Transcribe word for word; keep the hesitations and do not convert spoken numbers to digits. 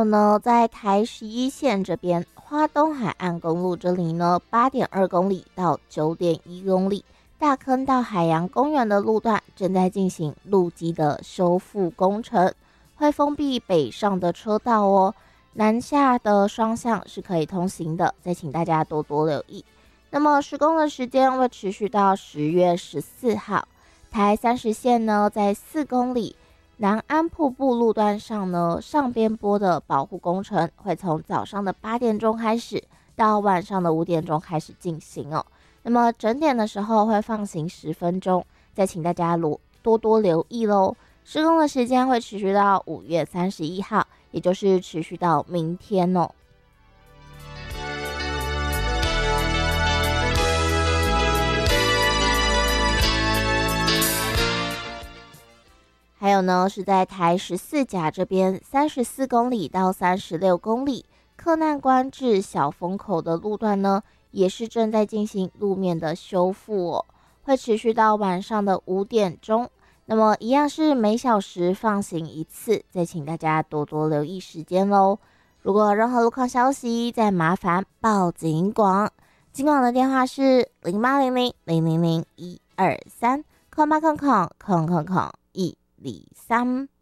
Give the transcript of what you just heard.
有呢，在台十一线这边，花东海岸公路这里呢，八点二公里到九点一公里，大坑到海洋公园的路段正在进行路基的修复工程，会封闭北上的车道哦，南下的双向是可以通行的，再请大家多多留意。那么施工的时间会持续到十月十四号，台三十线呢，在四公里。南安瀑布路段上呢，上边坡的保护工程会从早上的八点钟开始，到晚上的五点钟开始进行哦。那么整点的时候会放行十分钟，再请大家多多留意喽。施工的时间会持续到五月三十一号，也就是持续到明天哦。还有呢，是在台十四甲这边三十四公里到三十六公里，克难关至小风口的路段呢，也是正在进行路面的修复哦，会持续到晚上的五点钟。那么一样是每小时放行一次，再请大家多多留意时间喽。如果有任何路况消息，再麻烦报警广，警广的电话是零八零零零零零一二三，空八空空空空空一。李三。